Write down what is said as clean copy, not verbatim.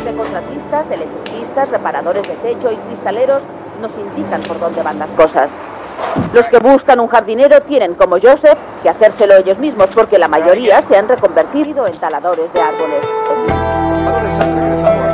Miles de contratistas, electricistas, reparadores de techo y cristaleros nos indican por dónde van las cosas. Los que buscan un jardinero tienen, como Joseph, que hacérselo ellos mismos porque la mayoría se han reconvertido en taladores de árboles. Adolescentes regresamos.